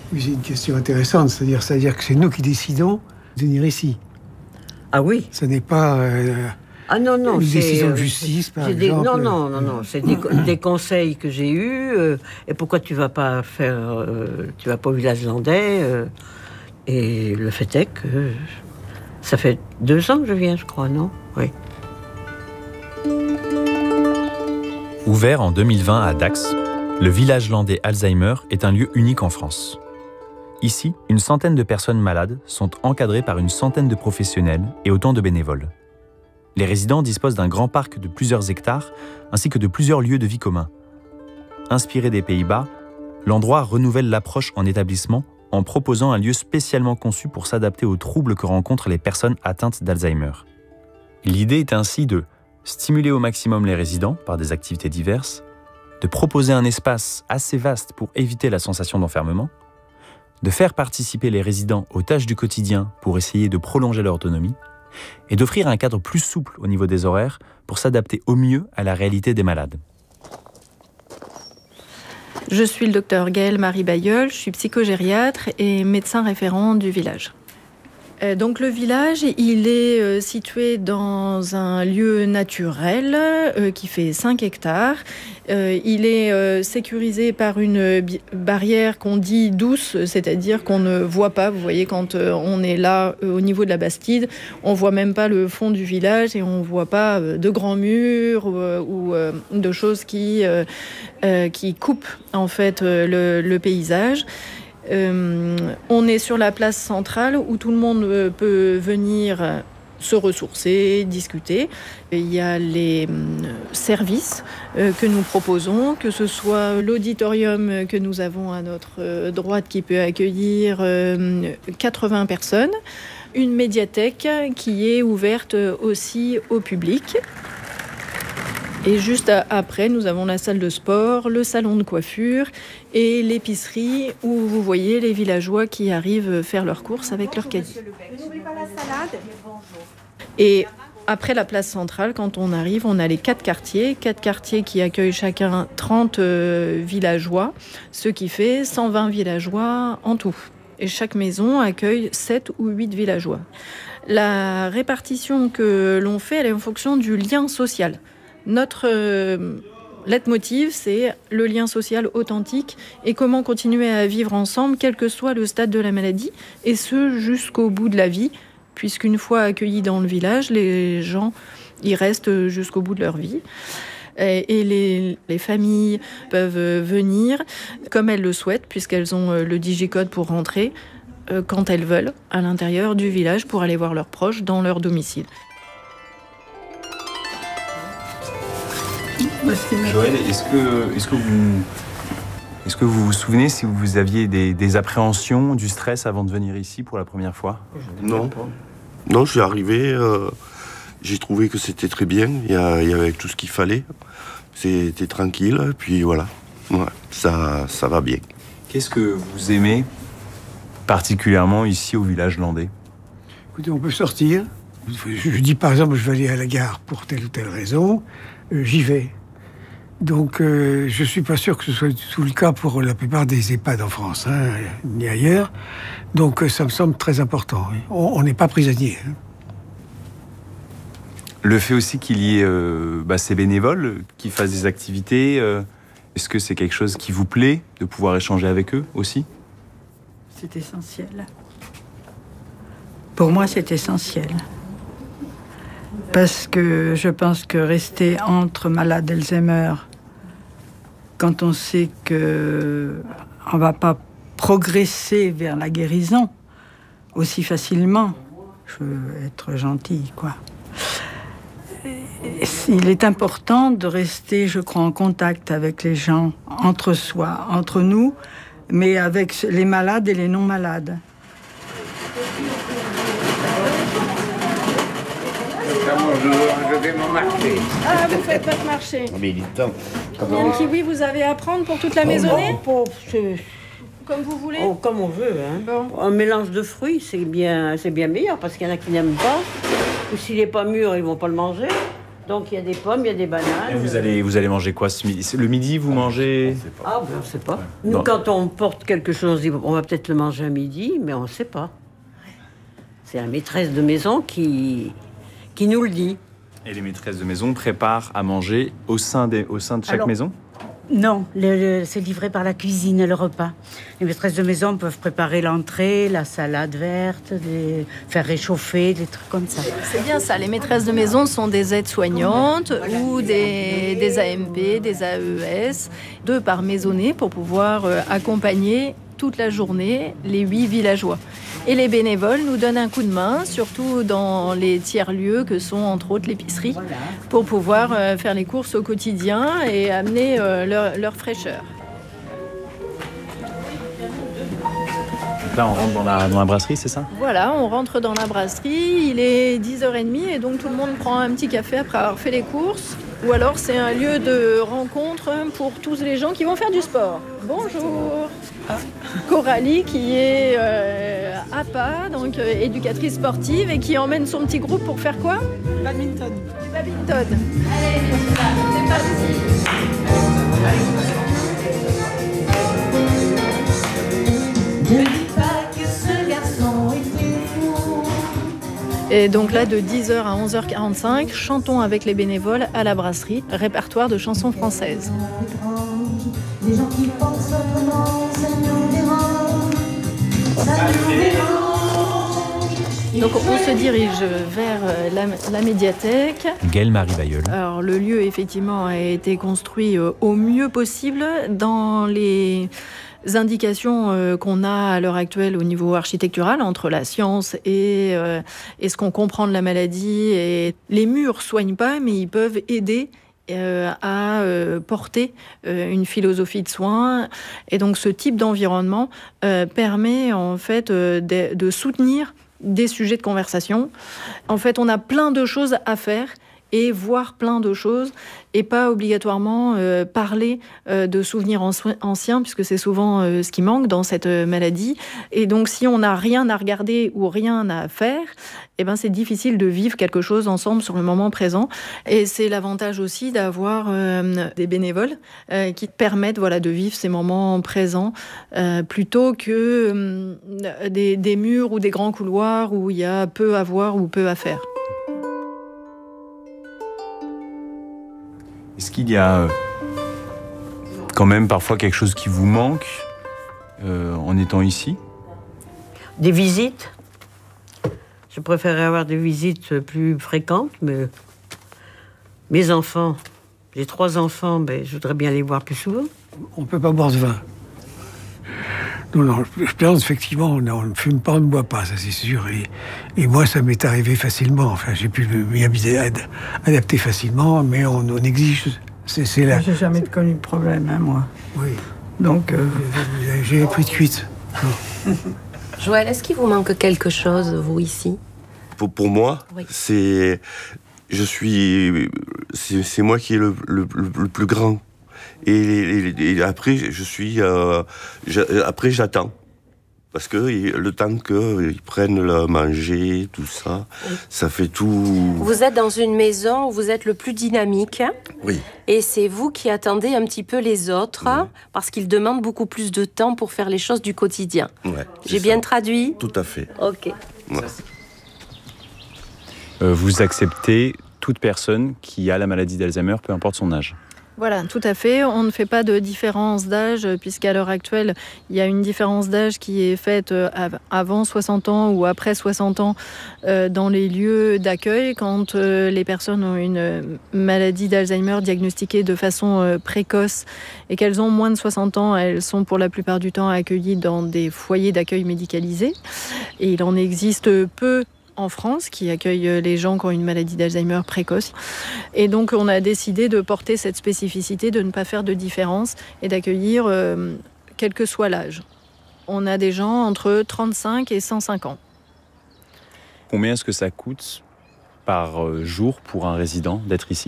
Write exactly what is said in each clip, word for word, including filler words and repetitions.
Oui, c'est une question intéressante, c'est-à-dire, c'est-à-dire que c'est nous qui décidons de venir ici. Ah oui. Ce n'est pas euh, ah non, non, une c'est, décision de euh, justice, par c'est exemple. Des, non, non, non, non, c'est des, des conseils que j'ai eus. Euh, et pourquoi tu vas pas faire, euh, tu vas pas au village landais euh, et le fait est que ça fait deux ans que je viens, je crois, non? Oui. Ouvert en deux mille vingt à Dax, le village landais Alzheimer est un lieu unique en France. Ici, une centaine de personnes malades sont encadrées par une centaine de professionnels et autant de bénévoles. Les résidents disposent d'un grand parc de plusieurs hectares ainsi que de plusieurs lieux de vie communs. Inspiré des Pays-Bas, l'endroit renouvelle l'approche en établissement en proposant un lieu spécialement conçu pour s'adapter aux troubles que rencontrent les personnes atteintes d'Alzheimer. L'idée est ainsi de stimuler au maximum les résidents par des activités diverses, de proposer un espace assez vaste pour éviter la sensation d'enfermement, de faire participer les résidents aux tâches du quotidien pour essayer de prolonger leur autonomie, et d'offrir un cadre plus souple au niveau des horaires pour s'adapter au mieux à la réalité des malades. Je suis le docteur Gaëlle Marie Bailleul, je suis psychogériatre et médecin référent du village. Donc le village, il est euh, situé dans un lieu naturel euh, qui fait cinq hectares. Euh, il est euh, sécurisé par une bi- barrière qu'on dit douce, c'est-à-dire qu'on ne voit pas. Vous voyez, quand euh, on est là euh, au niveau de la Bastide, on voit même pas le fond du village et on voit pas euh, de grands murs euh, ou euh, de choses qui, euh, euh, qui coupent en fait euh, le, le paysage. Euh, on est sur la place centrale où tout le monde euh, peut venir se ressourcer, discuter. Il y a les euh, services euh, que nous proposons, que ce soit l'auditorium que nous avons à notre euh, droite qui peut accueillir euh, quatre-vingts personnes, une médiathèque qui est ouverte aussi au public. Et juste après, nous avons la salle de sport, le salon de coiffure et l'épicerie où vous voyez les villageois qui arrivent faire leurs courses avec leur caddie. N'oubliez pas la salade. Et après la place centrale, quand on arrive, on a les quatre quartiers, quatre quartiers qui accueillent chacun trente euh, villageois, ce qui fait cent vingt villageois en tout. Et chaque maison accueille sept ou huit villageois. La répartition que l'on fait, elle est en fonction du lien social. Notre euh, leitmotiv, c'est le lien social authentique et comment continuer à vivre ensemble, quel que soit le stade de la maladie, et ce, jusqu'au bout de la vie, puisqu'une fois accueillis dans le village, les gens y restent jusqu'au bout de leur vie. Et, et les, les familles peuvent venir comme elles le souhaitent, puisqu'elles ont le digicode pour rentrer euh, quand elles veulent, à l'intérieur du village, pour aller voir leurs proches dans leur domicile. Joël, est-ce que, est-ce que vous, est-ce que vous vous souvenez si vous aviez des, des appréhensions, du stress avant de venir ici pour la première fois? Non, non, je suis arrivé, euh, j'ai trouvé que c'était très bien, il y, a, il y avait tout ce qu'il fallait, c'était tranquille, puis voilà, ouais, ça, ça va bien. Qu'est-ce que vous aimez particulièrement ici au village landais? Écoutez, on peut sortir. Je dis par exemple, je vais aller à la gare pour telle ou telle raison, euh, j'y vais. Donc, euh, je ne suis pas sûr que ce soit du tout le cas pour la plupart des EHPAD en France, hein, ni ailleurs. Donc, euh, ça me semble très important. Oui. On n'est pas prisonnier. Hein. Le fait aussi qu'il y ait euh, bah, ces bénévoles qui fassent des activités, euh, est-ce que c'est quelque chose qui vous plaît de pouvoir échanger avec eux aussi? C'est essentiel. Pour moi, c'est essentiel. Parce que je pense que rester entre malades d'Alzheimer, quand on sait qu'on ne va pas progresser vers la guérison aussi facilement, je veux être gentille, quoi. Il est important de rester, je crois, en contact avec les gens, entre soi, entre nous, mais avec les malades et les non-malades. Je fais mon marché. Ah, vous faites votre marché. Mais il est temps. Combien de kiwis vous avez à prendre pour toute la maisonnée? Bon, c'est- Comme vous voulez. oh, comme on veut. Hein. Bon. Un mélange de fruits, c'est bien, c'est bien meilleur parce qu'il y en a qui n'aiment pas. Ou s'il n'est pas mûr, ils ne vont pas le manger. Donc il y a des pommes, il y a des bananes. Et vous allez, vous allez manger quoi ce midi? Le midi, vous mangez... Ah, ben on ne sait pas. Nous, Non. quand on porte quelque chose, on dit, on va peut-être le manger à midi, mais on ne sait pas. C'est la maîtresse de maison qui, qui nous le dit. Et les maîtresses de maison préparent à manger au sein, des, au sein de chaque Alors, maison? Non, le, le, c'est livré par la cuisine, le repas. Les maîtresses de maison peuvent préparer l'entrée, la salade verte, des, faire réchauffer, des trucs comme ça. C'est bien ça, les maîtresses de maison sont des aides-soignantes ou des, des A M P, des A E S, deux par maisonnée pour pouvoir euh, accompagner toute la journée les huit villageois. Et les bénévoles nous donnent un coup de main, surtout dans les tiers-lieux que sont entre autres l'épicerie, pour pouvoir euh, faire les courses au quotidien et amener euh, leur, leur fraîcheur. Là, on rentre dans la, dans la brasserie, c'est ça? Voilà, on rentre dans la brasserie, il est dix heures trente et donc tout le monde prend un petit café après avoir fait les courses. Ou alors c'est un lieu de rencontre pour tous les gens qui vont faire du sport. Bonjour. Coralie qui est euh, A P A, donc euh, éducatrice sportive, et qui emmène son petit groupe pour faire quoi? Badminton. Du badminton. Allez, c'est parti. Ne dis pas que ce garçon est fou. Et donc là, de dix heures à onze heures quarante-cinq, chantons avec les bénévoles à la brasserie, répertoire de chansons françaises. Les gens qui pensent autrement, ça nous dérange. Ça nous dérange. Donc on se dirige vers la, la médiathèque. Gaëlle Marie Bailleul. Alors le lieu effectivement a été construit au mieux possible dans les indications euh, qu'on a à l'heure actuelle au niveau architectural entre la science et, euh, et ce qu'on comprend de la maladie. Et les murs soignent pas, mais ils peuvent aider euh, à euh, porter euh, une philosophie de soins. Et donc ce type d'environnement euh, permet en fait euh, de, de soutenir des sujets de conversation. En fait, on a plein de choses à faire et voir plein de choses et pas obligatoirement euh, parler euh, de souvenirs anciens puisque c'est souvent euh, ce qui manque dans cette euh, maladie. Et donc si on n'a rien à regarder ou rien à faire, eh ben, c'est difficile de vivre quelque chose ensemble sur le moment présent. Et c'est l'avantage aussi d'avoir euh, des bénévoles euh, qui permettent voilà, de vivre ces moments présents euh, plutôt que euh, des, des murs ou des grands couloirs où il y a peu à voir ou peu à faire. Est-ce qu'il y a euh, quand même parfois quelque chose qui vous manque euh, en étant ici? Des visites. Je préférerais avoir des visites plus fréquentes, mais mes enfants, j'ai trois enfants, ben, je voudrais bien les voir plus souvent. On ne peut pas boire de vin. Non, non, je plaisante, effectivement, on, on ne fume pas, on ne boit pas, ça c'est sûr. Et, et moi, ça m'est arrivé facilement. Enfin, j'ai pu m'y adapter facilement, mais on, on exige. C'est, c'est la... J'ai jamais connu de problème, hein, moi. Oui. Donc, euh... j'ai pris de cuite. Joël, est-ce qu'il vous manque quelque chose, vous, ici? Pour, pour moi, oui. c'est... Je suis... C'est, c'est moi qui est le, le, le, le plus grand. Et, et, et après, je suis... Euh, je, après, j'attends. Parce que le temps qu'ils prennent le manger, tout ça, oui. ça fait tout... Vous êtes dans une maison où vous êtes le plus dynamique. Oui. Et c'est vous qui attendez un petit peu les autres, oui. parce qu'ils demandent beaucoup plus de temps pour faire les choses du quotidien. Ouais, J'ai bien traduit? Tout à fait. Ok. Ouais. Euh, vous acceptez toute personne qui a la maladie d'Alzheimer, peu importe son âge? Voilà, tout à fait. On ne fait pas de différence d'âge, puisqu'à l'heure actuelle, il y a une différence d'âge qui est faite avant soixante ans ou après soixante ans dans les lieux d'accueil, quand les personnes ont une maladie d'Alzheimer diagnostiquée de façon précoce et qu'elles ont moins de soixante ans, elles sont pour la plupart du temps accueillies dans des foyers d'accueil médicalisés. Et il en existe peu en France, qui accueille les gens qui ont une maladie d'Alzheimer précoce. Et donc, on a décidé de porter cette spécificité, de ne pas faire de différence et d'accueillir euh, quel que soit l'âge. On a des gens entre trente-cinq et cent cinq ans. Combien est-ce que ça coûte par jour pour un résident d'être ici ?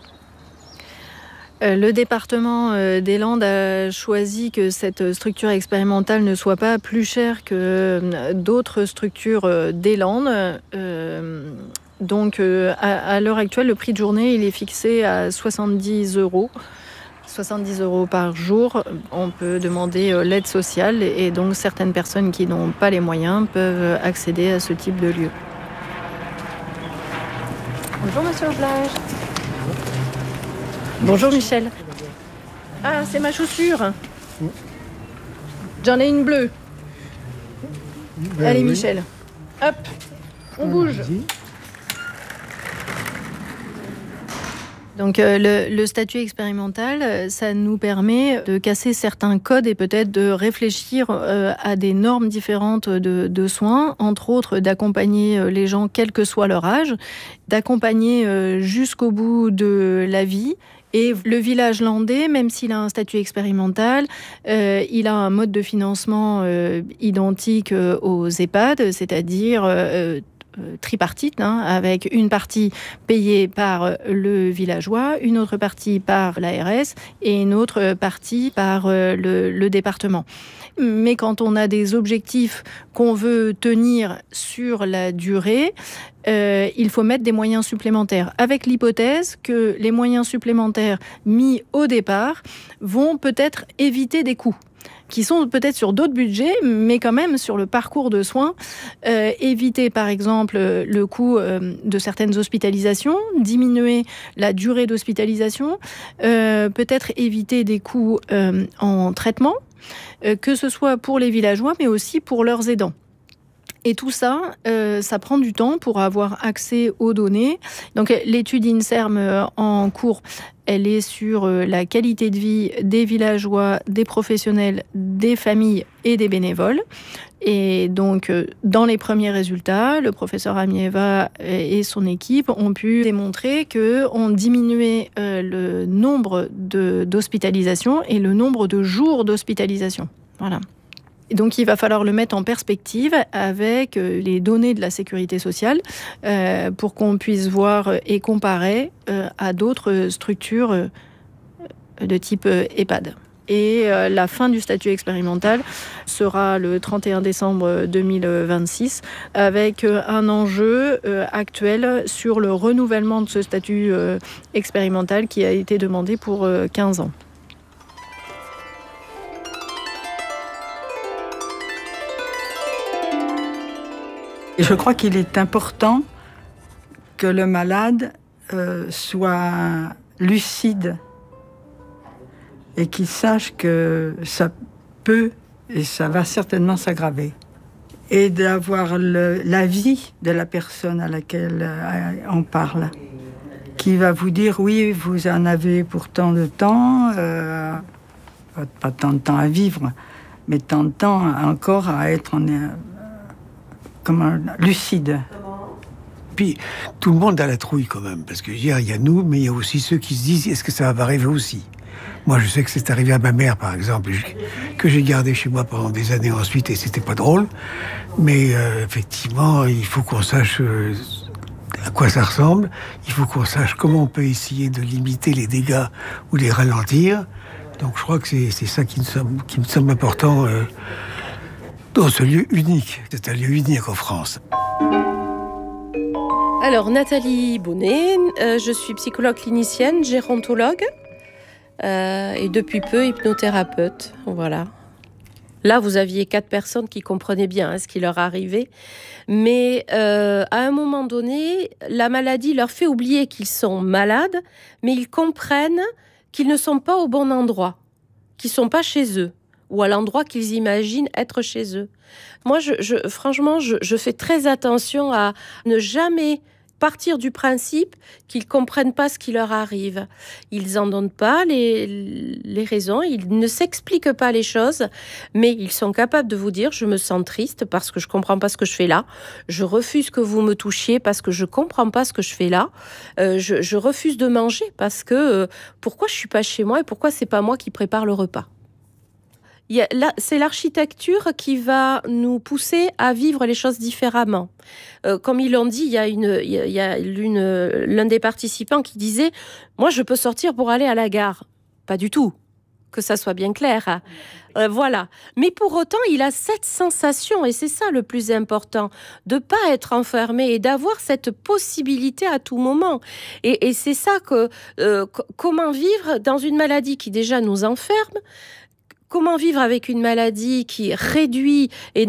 Le département des Landes a choisi que cette structure expérimentale ne soit pas plus chère que d'autres structures des Landes. Euh, Donc, euh, à, à l'heure actuelle, le prix de journée, il est fixé à soixante-dix euros. soixante-dix euros par jour. On peut demander euh, l'aide sociale et donc certaines personnes qui n'ont pas les moyens peuvent accéder à ce type de lieu. Bonjour, monsieur Oblage. Bonjour, Michel. Ah, c'est ma chaussure. J'en ai une bleue. Ben Allez, oui. Michel. Hop, on bouge. Vas-y. Donc euh, le, le statut expérimental, euh, ça nous permet de casser certains codes et peut-être de réfléchir euh, à des normes différentes de, de soins, entre autres d'accompagner les gens quel que soit leur âge, d'accompagner euh, jusqu'au bout de la vie. Et le village landais, même s'il a un statut expérimental, euh, il a un mode de financement euh, identique euh, aux EHPAD, c'est-à-dire euh, tripartite, hein, avec une partie payée par le villageois, une autre partie par l'A R S et une autre partie par le, le département. Mais quand on a des objectifs qu'on veut tenir sur la durée, euh, il faut mettre des moyens supplémentaires, avec l'hypothèse que les moyens supplémentaires mis au départ vont peut-être éviter des coûts qui sont peut-être sur d'autres budgets, mais quand même sur le parcours de soins. Euh, éviter, par exemple, le coût euh, de certaines hospitalisations, diminuer la durée d'hospitalisation, euh, peut-être éviter des coûts euh, en traitement, euh, que ce soit pour les villageois, mais aussi pour leurs aidants. Et tout ça, euh, ça prend du temps pour avoir accès aux données. Donc l'étude INSERM euh, en cours, elle est sur euh, la qualité de vie des villageois, des professionnels, des familles et des bénévoles. Et donc, euh, dans les premiers résultats, le professeur Amieva et son équipe ont pu démontrer qu'on diminuait euh, le nombre de, d'hospitalisations et le nombre de jours d'hospitalisation. Voilà. Et donc, il va falloir le mettre en perspective avec les données de la sécurité sociale euh, pour qu'on puisse voir et comparer euh, à d'autres structures euh, de type euh, EHPAD. Et euh, la fin du statut expérimental sera le trente et un décembre deux mille vingt-six avec euh, un enjeu euh, actuel sur le renouvellement de ce statut euh, expérimental qui a été demandé pour euh, quinze ans. Et je crois qu'il est important que le malade euh, soit lucide et qu'il sache que ça peut et ça va certainement s'aggraver. Et d'avoir le, l'avis de la personne à laquelle euh, on parle, qui va vous dire « oui, vous en avez pour tant de temps, euh, pas tant de temps à vivre, mais tant de temps encore à être en... Euh, Comme lucide. Puis, tout le monde a la trouille quand même, parce que hier, il y a nous, mais il y a aussi ceux qui se disent, est-ce que ça va arriver aussi ? Moi, je sais que c'est arrivé à ma mère, par exemple, que j'ai gardé chez moi pendant des années ensuite, et c'était pas drôle. Mais euh, effectivement, il faut qu'on sache euh, à quoi ça ressemble, il faut qu'on sache comment on peut essayer de limiter les dégâts ou les ralentir. Donc, je crois que c'est, c'est ça qui me semble, qui me semble important euh, dans ce lieu unique. C'est un lieu unique en France. Alors, Nathalie Bonnet, euh, je suis psychologue clinicienne, gérontologue euh, et depuis peu hypnothérapeute. Voilà. Là, vous aviez quatre personnes qui comprenaient bien hein, ce qui leur arrivait. Mais euh, à un moment donné, la maladie leur fait oublier qu'ils sont malades, mais ils comprennent qu'ils ne sont pas au bon endroit, qu'ils ne sont pas chez eux, ou à l'endroit qu'ils imaginent être chez eux. Moi, je, je, franchement, je, je fais très attention à ne jamais partir du principe qu'ils ne comprennent pas ce qui leur arrive. Ils n'en donnent pas les, les raisons, ils ne s'expliquent pas les choses, mais ils sont capables de vous dire « je me sens triste parce que je ne comprends pas ce que je fais là, je refuse que vous me touchiez parce que je ne comprends pas ce que je fais là, euh, je, je refuse de manger parce que euh, pourquoi je ne suis pas chez moi et pourquoi ce n'est pas moi qui prépare le repas ?» Il y a, là, c'est l'architecture qui va nous pousser à vivre les choses différemment. Euh, comme ils l'ont dit, il y a, une, il y a, il y a l'une, l'un des participants qui disait « Moi, je peux sortir pour aller à la gare. » Pas du tout. que ça soit bien clair. Euh, voilà. Mais pour autant, il a cette sensation, et c'est ça le plus important, de ne pas être enfermé et d'avoir cette possibilité à tout moment. Et, et c'est ça que... Euh, c- comment vivre dans une maladie qui déjà nous enferme ? Comment vivre avec une maladie qui réduit et